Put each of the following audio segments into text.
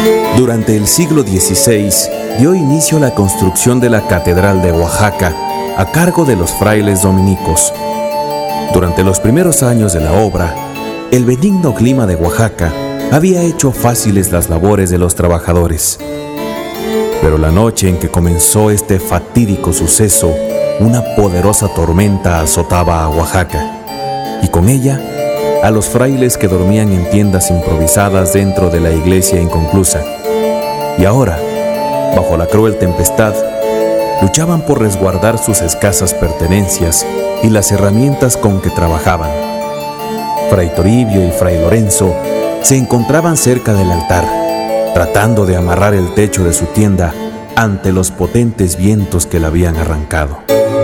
Durante el siglo XVI dio inicio a la construcción de la Catedral de Oaxaca a cargo de los frailes dominicos. Durante los primeros años de la obra, el benigno clima de Oaxaca había hecho fáciles las labores de los trabajadores. Pero la noche en que comenzó este fatídico suceso, una poderosa tormenta azotaba a Oaxaca, y con ella a los frailes que dormían en tiendas improvisadas dentro de la iglesia inconclusa. Y ahora, bajo la cruel tempestad, luchaban por resguardar sus escasas pertenencias y las herramientas con que trabajaban. Fray Toribio y Fray Lorenzo se encontraban cerca del altar, tratando de amarrar el techo de su tienda ante los potentes vientos que la habían arrancado.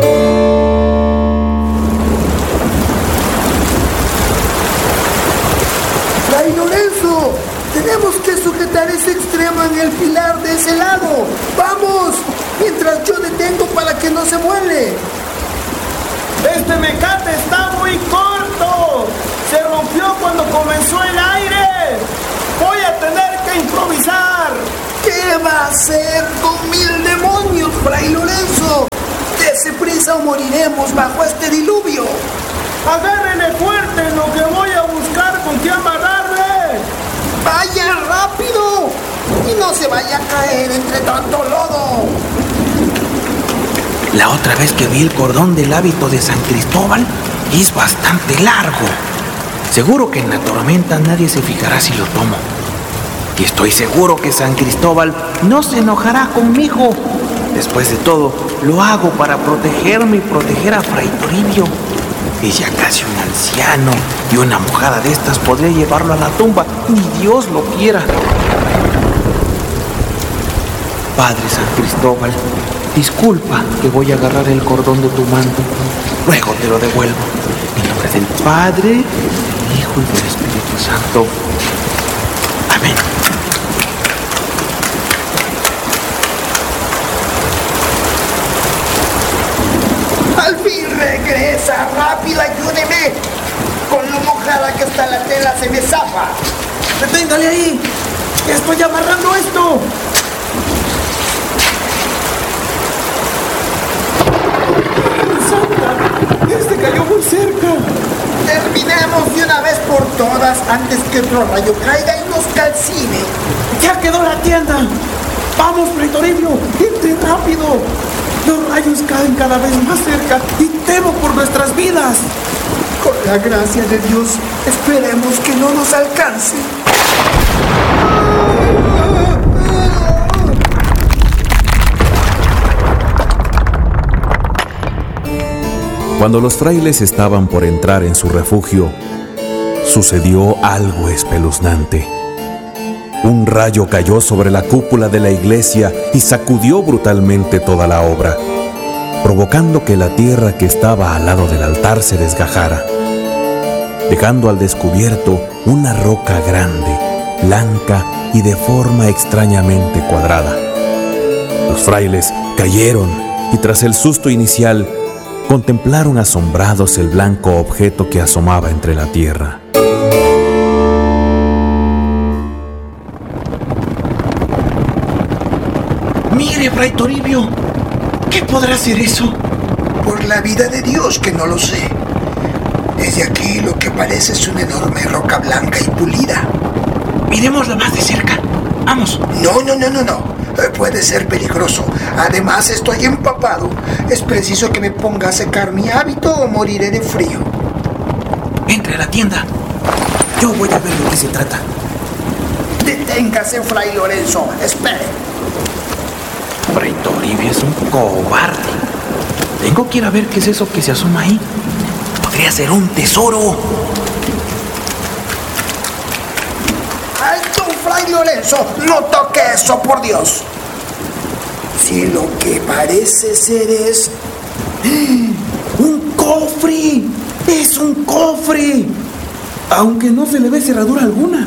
¡Fray Lorenzo! ¡Tenemos que sujetar ese extremo en el pilar de ese lado! ¡Vamos! Mientras yo detengo para que no se vuele. ¡Este mecate está muy corto! ¡Se rompió cuando comenzó el aire! ¡Voy a tener que improvisar! ¿Qué va a hacer con 1000 demonios, Fray Lorenzo? ¡Dese prisa o moriremos bajo este diluvio! ¡Agárrenle fuerte en lo que voy a buscar con qué amarrarle! ¡Vaya rápido! Y no se vaya a caer entre tanto lodo. La otra vez que vi el cordón del hábito de San Cristóbal es bastante largo. Seguro que en la tormenta nadie se fijará si lo tomo. Y estoy seguro que San Cristóbal no se enojará conmigo. Después de todo, lo hago para protegerme y proteger a Fray Toribio. Es ya casi un anciano y una mojada de estas podría llevarlo a la tumba, ni Dios lo quiera. Padre San Cristóbal, disculpa que voy a agarrar el cordón de tu manto. Luego te lo devuelvo. En nombre del Padre, del Hijo y del Espíritu Santo. Amén. ¡Al fin regresa! ¡Rápido, ayúdeme! Con lo mojada que está la tela se me zafa. ¡Deténgale ahí! ¡Estoy amarrando esto! ¡Santa! ¡Este cayó muy cerca! Terminemos de una vez por todas antes que otro rayo caiga y nos calcine. ¡Ya quedó la tienda! ¡Vamos, Fray Toribio! ¡Entre rápido! Los rayos caen cada vez más cerca y temo por nuestras vidas. Con la gracia de Dios, esperemos que no nos alcance. Cuando los frailes estaban por entrar en su refugio, sucedió algo espeluznante. Un rayo cayó sobre la cúpula de la iglesia y sacudió brutalmente toda la obra, provocando que la tierra que estaba al lado del altar se desgajara, dejando al descubierto una roca grande, blanca y de forma extrañamente cuadrada. Los frailes cayeron y tras el susto inicial, contemplaron asombrados el blanco objeto que asomaba entre la tierra. Mire, Fray Toribio, ¿qué podrá ser eso? Por la vida de Dios que no lo sé. Desde aquí lo que parece es una enorme roca blanca y pulida. Miremosla más de cerca. Vamos. No. Puede ser peligroso. Además, estoy empapado. Es preciso que me ponga a secar mi hábito o moriré de frío. Entre a la tienda. Yo voy a ver de qué se trata. Deténgase, Fray Lorenzo. Espere. Fray Toribio es un cobarde. Tengo que ir a ver qué es eso que se asoma ahí. Podría ser un tesoro. ¡Alto, Fray Lorenzo! ¡No toque eso, por Dios! Si lo que parece ser es... ¡Un cofre! ¡Es un cofre! Aunque no se le ve cerradura alguna.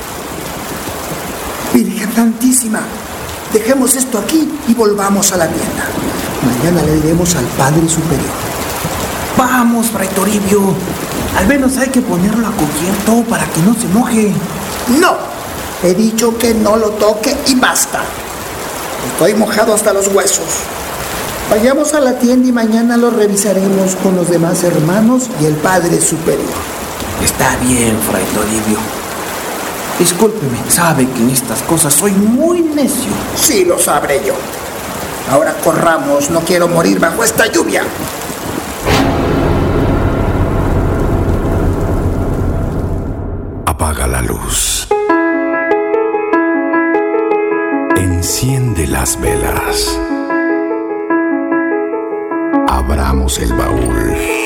Virgen Santísima, dejemos esto aquí y volvamos a la tienda. Mañana le diremos al Padre Superior. Vamos, Fray Toribio. Al menos hay que ponerlo a cubierto para que no se moje. ¡No! He dicho que no lo toque y basta. Estoy mojado hasta los huesos. Vayamos a la tienda y mañana lo revisaremos con los demás hermanos y el Padre Superior. Está bien, Fray Toribio. Discúlpeme, sabe que en estas cosas soy muy necio. Sí, lo sabré yo. Ahora corramos, no quiero morir bajo esta lluvia. Apaga la luz. Enciende las velas. Abramos el baúl.